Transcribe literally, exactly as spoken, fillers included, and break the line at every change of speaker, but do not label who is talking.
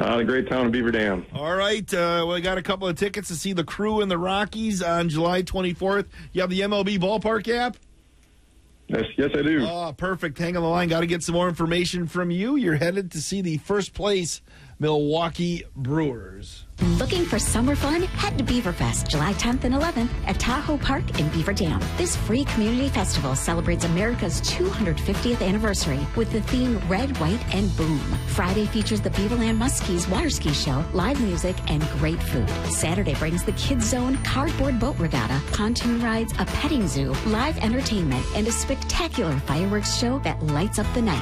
Uh, the great town of Beaver Dam.
All right. Uh, we got a couple of tickets to see the Crew and the Rockies on July twenty-fourth. You have the M L B ballpark app?
Yes, yes, I do.
Oh, perfect. Hang on the line. Got to get some more information from you. You're headed to see the first place Milwaukee Brewers.
Looking for summer fun? Head to Beaverfest July tenth and eleventh at Tahoe Park in Beaver Dam. This free community festival celebrates America's two hundred fiftieth anniversary with the theme Red, White, and Boom. Friday features the Beaverland Muskies water ski show, live music, and great food. Saturday brings the Kids Zone cardboard boat regatta, pontoon rides, a petting zoo, live entertainment, and a spectacular fireworks show that lights up the night.